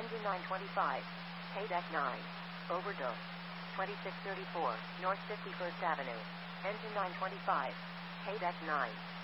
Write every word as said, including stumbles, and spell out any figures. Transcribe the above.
Engine nine twenty-five. Paydeck nine. Overdose. twenty-six thirty-four, North fifty-first Avenue. Engine nine twenty-five. Paydeck nine.